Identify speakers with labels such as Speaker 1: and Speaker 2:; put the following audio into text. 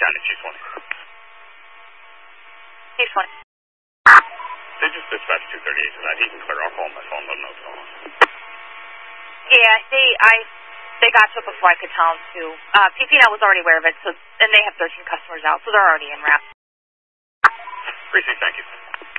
Speaker 1: County, Chief 20.
Speaker 2: Chief 20.
Speaker 1: They just dispatched 238 to that. He can clear. I'll call my phone, let him know what's going on.
Speaker 2: Yeah, they got to it before I could tell them to. PP&L was already aware of it, and they have 13 customers out, so they're already en route.
Speaker 1: Precinct, thank you.